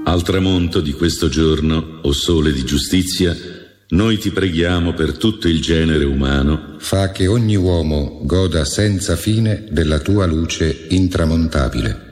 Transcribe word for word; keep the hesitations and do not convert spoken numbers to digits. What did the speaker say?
Al tramonto di questo giorno, o sole di giustizia, noi ti preghiamo per tutto il genere umano. Fa che ogni uomo goda senza fine della tua luce intramontabile.